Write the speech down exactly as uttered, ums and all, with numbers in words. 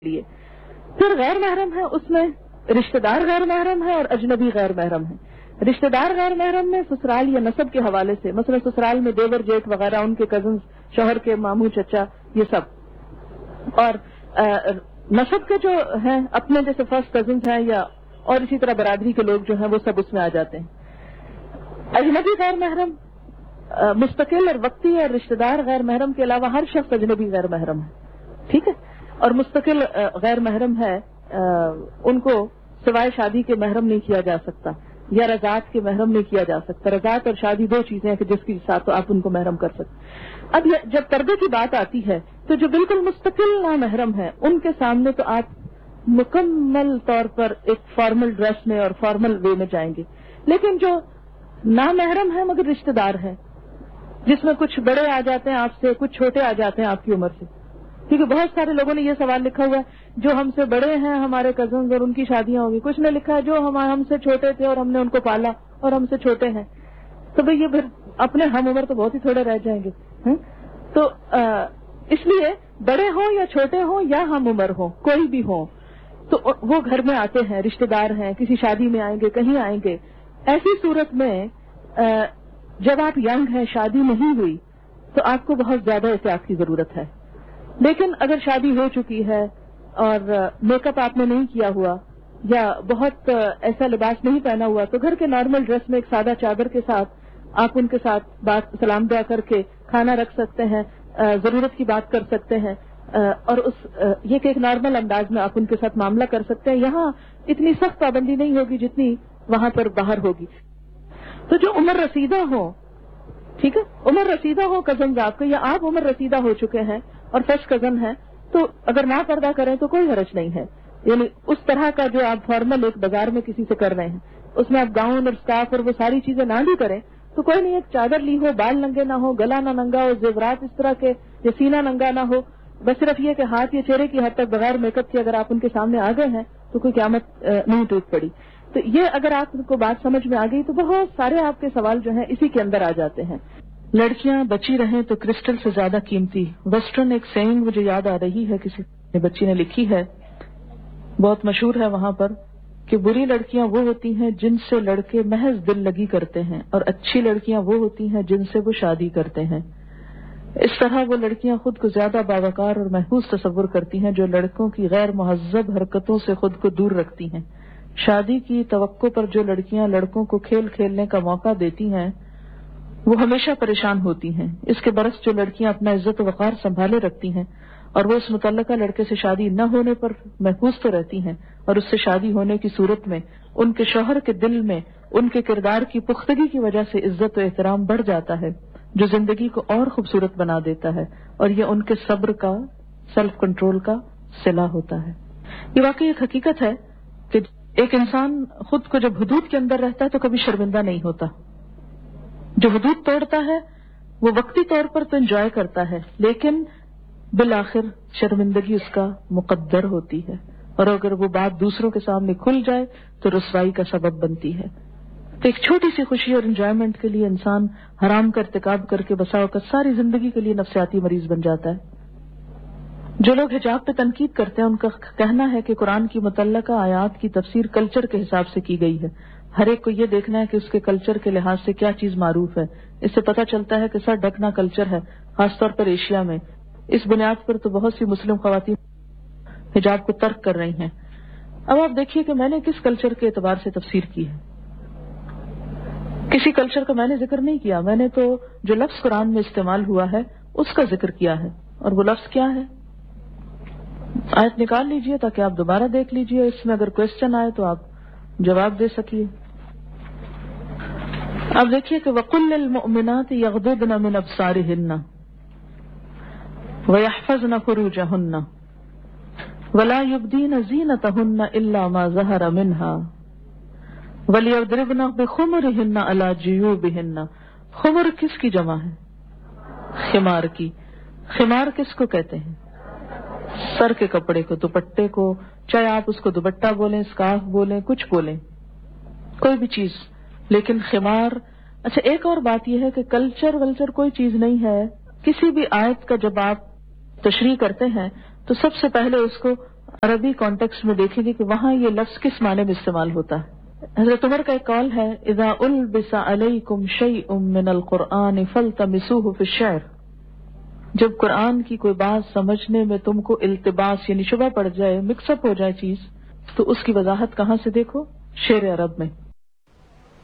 لیے. پھر غیر محرم ہے، اس میں رشتہ دار غیر محرم ہے اور اجنبی غیر محرم ہے. رشتہ دار غیر محرم میں سسرال یا نسب کے حوالے سے، مثلا سسرال میں دیور جیٹ وغیرہ، ان کے کزنز، شوہر کے ماموں چچا، یہ سب. اور نسب کے جو ہیں اپنے جیسے فرسٹ کزنز ہیں یا اور اسی طرح برادری کے لوگ جو ہیں وہ سب اس میں آ جاتے ہیں. اجنبی غیر محرم مستقل اور وقتی اور رشتہ دار غیر محرم کے علاوہ ہر شخص اجنبی غیر محرم ہے. ٹھیک ہے. اور مستقل غیر محرم ہے، ان کو سوائے شادی کے محرم نہیں کیا جا سکتا یا رضاعت کے محرم نہیں کیا جا سکتا. رضاعت اور شادی دو چیزیں ہیں کہ جس کے ساتھ تو آپ ان کو محرم کر سکتے. اب جب پردے کی بات آتی ہے تو جو بالکل مستقل نامحرم ہے ان کے سامنے تو آپ مکمل طور پر ایک فارمل ڈریس میں اور فارمل وے میں جائیں گے. لیکن جو نامحرم ہے مگر رشتہ دار ہے، جس میں کچھ بڑے آ جاتے ہیں آپ سے، کچھ چھوٹے آ جاتے ہیں آپ کی عمر سے. کیونکہ بہت سارے لوگوں نے یہ سوال لکھا ہوا ہے جو ہم سے بڑے ہیں ہمارے کزنز اور ان کی شادیاں ہوگی. کچھ نے لکھا ہے جو ہم ہم سے چھوٹے تھے اور ہم نے ان کو پالا اور ہم سے چھوٹے ہیں. تو بھئی یہ پھر اپنے ہم عمر تو بہت ہی تھوڑے رہ جائیں گے. تو اس لیے بڑے ہوں یا چھوٹے ہوں یا ہم عمر ہوں، کوئی بھی ہوں، تو وہ گھر میں آتے ہیں، رشتہ دار ہیں، کسی شادی میں آئیں گے، کہیں آئیں گے. ایسی صورت میں جب آپ ینگ ہیں، شادی نہیں ہوئی، تو آپ کو بہت زیادہ احتیاط کی ضرورت ہے. لیکن اگر شادی ہو چکی ہے اور میک اپ آپ نے نہیں کیا ہوا یا بہت ایسا لباس نہیں پہنا ہوا، تو گھر کے نارمل ڈریس میں ایک سادہ چادر کے ساتھ آپ ان کے ساتھ بات سلام دعا کر کے کھانا رکھ سکتے ہیں، ضرورت کی بات کر سکتے ہیں، اور اس یہ کہ ایک نارمل انداز میں آپ ان کے ساتھ معاملہ کر سکتے ہیں. یہاں اتنی سخت پابندی نہیں ہوگی جتنی وہاں پر باہر ہوگی. تو جو عمر رسیدہ ہو، ٹھیک ہے، عمر رسیدہ ہو کزنز آپ کے، یا آپ عمر رسیدہ ہو چکے ہیں اور فرسٹ کزن ہیں، تو اگر نہ پردہ کریں تو کوئی حرج نہیں ہے. یعنی اس طرح کا جو آپ فارمل ایک بازار میں کسی سے کر رہے ہیں اس میں آپ گاؤن اور اسکارف اور وہ ساری چیزیں نہ بھی کریں تو کوئی نہیں. ایک چادر لی ہو، بال ننگے نہ ہو، گلا نہ ننگا ہو، زیورات اس طرح کے یا سینہ ننگا نہ ہو، بس صرف یہ کہ ہاتھ یا چہرے کی حد تک بغیر میک اپ کے اگر آپ ان کے سامنے آ گئے ہیں تو کوئی قیامت نہیں ٹوٹ پڑی. تو یہ اگر آپ کو بات سمجھ میں آ گئی تو بہت سارے آپ کے سوال جو ہیں اسی کے اندر آ جاتے ہیں. لڑکیاں بچی رہیں تو کرسٹل سے زیادہ قیمتی. ویسٹرن ایک سینگ مجھے یاد آ رہی ہے، کسی نے بچی نے لکھی ہے، بہت مشہور ہے وہاں پر، کہ بری لڑکیاں وہ ہوتی ہیں جن سے لڑکے محض دل لگی کرتے ہیں اور اچھی لڑکیاں وہ ہوتی ہیں جن سے وہ شادی کرتے ہیں. اس طرح وہ لڑکیاں خود کو زیادہ باوقار اور محفوظ تصور کرتی ہیں جو لڑکوں کی غیر مہذب حرکتوں سے خود کو دور رکھتی ہیں. شادی کی توقع پر جو لڑکیاں لڑکوں کو کھیل کھیلنے کا موقع دیتی ہیں وہ ہمیشہ پریشان ہوتی ہیں. اس کے برعکس جو لڑکیاں اپنا عزت و وقار سنبھالے رکھتی ہیں اور وہ اس متعلقہ لڑکے سے شادی نہ ہونے پر محفوظ تو رہتی ہیں، اور اس سے شادی ہونے کی صورت میں ان کے شوہر کے دل میں ان کے کردار کی پختگی کی وجہ سے عزت و احترام بڑھ جاتا ہے، جو زندگی کو اور خوبصورت بنا دیتا ہے، اور یہ ان کے صبر کا، سیلف کنٹرول کا صلہ ہوتا ہے. یہ واقعی ایک حقیقت ہے کہ ایک انسان خود کو جب حدود کے اندر رہتا ہے تو کبھی شرمندہ نہیں ہوتا. جو حدود توڑتا ہے وہ وقتی طور پر تو انجوائے کرتا ہے، لیکن بالآخر شرمندگی اس کا مقدر ہوتی ہے، اور اگر وہ بات دوسروں کے سامنے کھل جائے تو رسوائی کا سبب بنتی ہے. تو ایک چھوٹی سی خوشی اور انجوائمنٹ کے لیے انسان حرام کا ارتکاب کر کے بسا اوقات ساری زندگی کے لیے نفسیاتی مریض بن جاتا ہے. جو لوگ حجاب پہ تنقید کرتے ہیں ان کا کہنا ہے کہ قرآن کی متعلقہ آیات کی تفسیر کلچر کے حساب سے کی گئی ہے. ہر ایک کو یہ دیکھنا ہے کہ اس کے کلچر کے لحاظ سے کیا چیز معروف ہے. اس سے پتہ چلتا ہے کہ سر ڈھکنا کلچر ہے، خاص طور پر ایشیا میں. اس بنیاد پر تو بہت سی مسلم خواتین حجاب کو ترک کر رہی ہیں. اب آپ دیکھیے کہ میں نے کس کلچر کے اعتبار سے تفسیر کی ہے. کسی کلچر کا میں نے ذکر نہیں کیا، میں نے تو جو لفظ قرآن میں استعمال ہوا ہے اس کا ذکر کیا ہے. اور وہ لفظ کیا ہے؟ آیت نکال لیجئے تاکہ آپ دوبارہ دیکھ لیجئے، اس میں اگر کوشچن آئے تو آپ جواب دے سکیے. اب دیکھیے کہ وَقُلْ لِلْمُؤْمِنَاتِ يَغْضُضْنَ مِنْ أَبْصَارِهِنَّ وَيَحْفَظْنَ فُرُوجَهُنَّ وَلَا يُبْدِينَ زِينَتَهُنَّ إِلَّا مَا ظَهَرَ مِنْهَا وَلْيَضْرِبْنَ بِخُمُرِهِنَّ عَلَى جُيُوبِهِنَّ. خمر کس کی جمع ہے؟ خمار کی. خمار کس کو کہتے ہیں؟ سر کے کپڑے کو، دوپٹے کو، چاہے آپ اس کو دوپٹہ بولیں، اسکارف بولیں، کچھ بولیں، کوئی بھی چیز. لیکن خمار، اچھا ایک اور بات یہ ہے کہ کلچر ولچر کوئی چیز نہیں ہے. کسی بھی آیت کا جب آپ تشریح کرتے ہیں تو سب سے پہلے اس کو عربی کانٹیکسٹ میں دیکھیں گے کہ وہاں یہ لفظ کس معنی میں استعمال ہوتا ہے. حضرت عمر کا ایک قول ہے اذا البس علیکم شیء من القرآن فالتمسوه فی الشعر. جب قرآن کی کوئی بات سمجھنے میں تم کو التباس یعنی شبہ پڑ جائے، مکس اپ ہو جائے چیز، تو اس کی وضاحت کہاں سے دیکھو؟ شعر عرب میں.